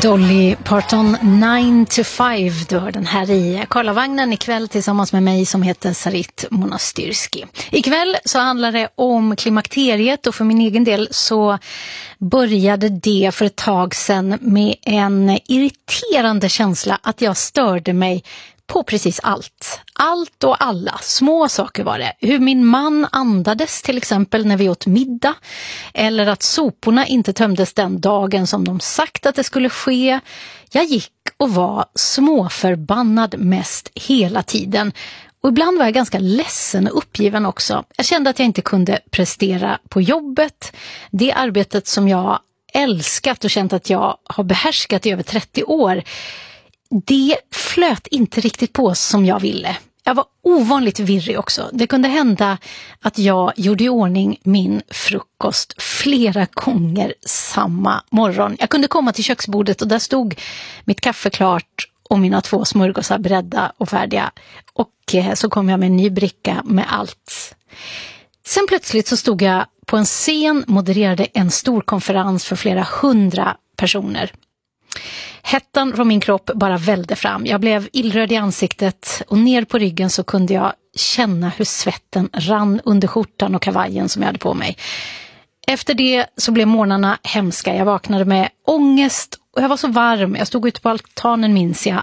Dolly Parton 9 to 5, du hör den här i Karlavagnen ikväll tillsammans med mig som heter Sarit Monastyrski. Ikväll så handlar det om klimakteriet och för min egen del så började det för ett tag sedan med en irriterande känsla att jag störde mig på precis allt. Allt och alla. Små saker var det. Hur min man andades till exempel när vi åt middag. Eller att soporna inte tömdes den dagen som de sagt att det skulle ske. Jag gick och var småförbannad mest hela tiden. Och ibland var jag ganska ledsen och uppgiven också. Jag kände att jag inte kunde prestera på jobbet. Det arbetet som jag älskat och känt att jag har behärskat i över 30 år. Det flöt inte riktigt på som jag ville. Jag var ovanligt virrig också. Det kunde hända att jag gjorde i ordning min frukost flera gånger samma morgon. Jag kunde komma till köksbordet och där stod mitt kaffe klart och mina 2 smörgåsar beredda och färdiga. Och så kom jag med en ny bricka med allt. Sen plötsligt så stod jag på en scen, modererade en stor konferens för flera 100 personer. Hettan från min kropp bara vällde fram. Jag blev illröd i ansiktet och ner på ryggen så kunde jag känna hur svetten rann under skjortan och kavajen som jag hade på mig. Efter det så blev morgnarna hemska. Jag vaknade med ångest och jag var så varm. Jag stod ute på altanen minns jag